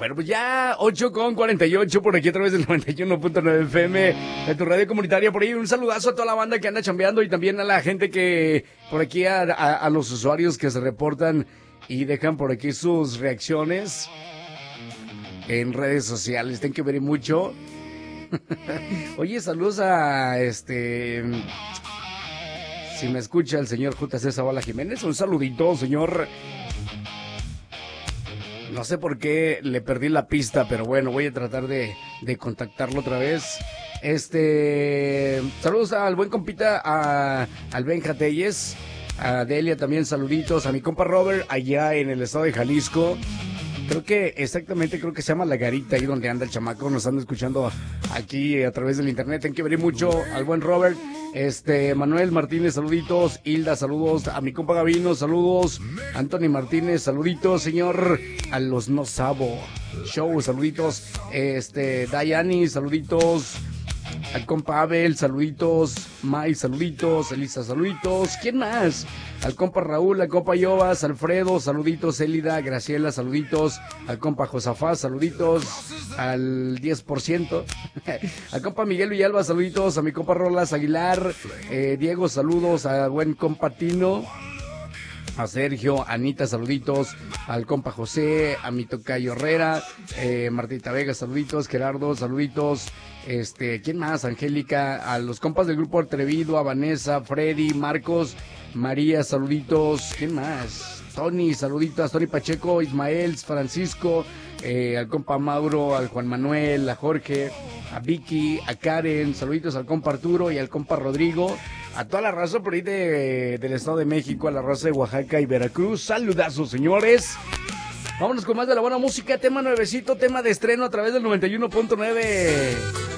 Bueno, pues ya 8:48 por aquí a través del 91.9 FM de tu radio comunitaria. Por ahí un saludazo a toda la banda que anda chambeando y también a la gente que por aquí, a los usuarios que se reportan y dejan por aquí sus reacciones en redes sociales. Tienen que ver mucho. Oye, saludos a si me escucha el señor JC Zavala Jiménez, un saludito, señor. No sé por qué le perdí la pista, pero bueno, voy a tratar de contactarlo otra vez. Saludos al buen compita, al Benja Telles, a Delia también, saluditos, a mi compa Robert allá en el estado de Jalisco. Creo que se llama La Garita, ahí donde anda el chamaco, nos anda escuchando aquí a través del internet. Tengo que ver mucho al buen Robert, Manuel Martínez, saluditos, Hilda, saludos, a mi compa Gavino, saludos, Anthony Martínez, saluditos, señor, a los No Sabo Show, saluditos, Dayani, saluditos, al compa Abel, saluditos, May, saluditos, Elisa, saluditos, ¿quién más? Al compa Raúl, al compa Yobas, Alfredo, saluditos, Elida, Graciela, saluditos, al compa Josafá, saluditos, al 10%, al compa Miguel Villalba, saluditos, a mi compa Rolas Aguilar, Diego, saludos, a buen compa Tino, a Sergio, Anita, saluditos, al compa José, a mi tocayo Herrera, Martita Vega, saluditos, Gerardo, saluditos, ¿quién más? Angélica, a los compas del grupo Atrevido, a Vanessa, Freddy, Marcos, María, saluditos, ¿quién más? Tony, saluditos, Tony Pacheco, Ismael, Francisco, al compa Mauro, al Juan Manuel, a Jorge, a Vicky, a Karen, saluditos al compa Arturo y al compa Rodrigo, a toda la raza por ahí del Estado de México, a la raza de Oaxaca y Veracruz, saludazos, señores. Vámonos con más de la buena música, tema nuevecito, tema de estreno a través del 91.9.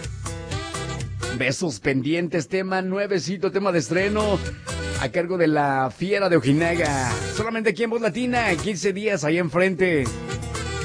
Besos pendientes, tema nuevecito, tema de estreno a cargo de la Fiera de Ojinaga. Solamente aquí en Voz Latina, 15 días ahí enfrente.